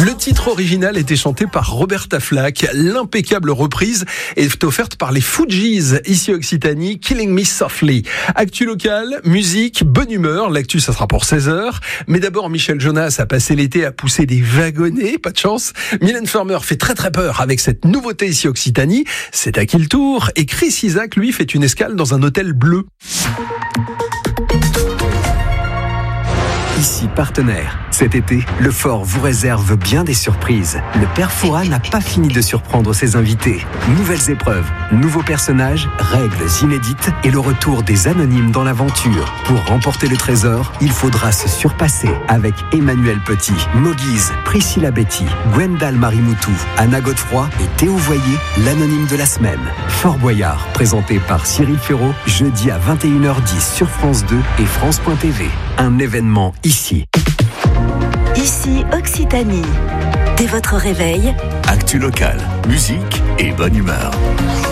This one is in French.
Le titre original était chanté par Roberta Flack. L'impeccable reprise est offerte par les Fugees, ici Occitanie, Killing Me Softly. Actu local, musique, bonne humeur. L'actu, ça sera pour 16h. Mais d'abord, Michel Jonas a passé l'été à pousser des wagonnets. Pas de chance. Mylène Farmer fait très peur avec cette nouveauté ici Occitanie. C'est à qui le tour? Et Chris Isaak, lui, fait une escale dans un hôtel bleu. Ici partenaire. Cet été, le Fort vous réserve bien des surprises. Le Père Fouras n'a pas fini de surprendre ses invités. Nouvelles épreuves, nouveaux personnages, règles inédites et le retour des anonymes dans l'aventure. Pour remporter le trésor, il faudra se surpasser avec Emmanuel Petit, Moguise, Priscilla Betty, Gwendal Marimoutou, Anna Godefroy et Théo Voyer, l'anonyme de la semaine. Fort Boyard, présenté par Cyril Ferraud, jeudi à 21h10 sur France 2 et France.tv. Un événement ici. Ici Occitanie. Dès votre réveil, actu local, musique et bonne humeur.